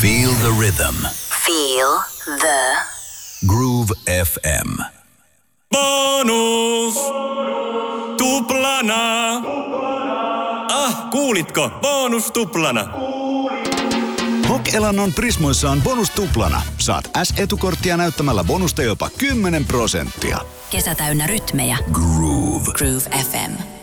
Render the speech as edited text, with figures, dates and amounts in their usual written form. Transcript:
Feel the rhythm. Feel the Groove FM. Bonus! Tuplana! Kuulitko? Bonus tuplana! Hok-elannon Prismoissa on bonus tuplana. Saat S-etukorttia näyttämällä bonusta jopa 10%. kesä täynnä rytmejä. Groove. Groove FM.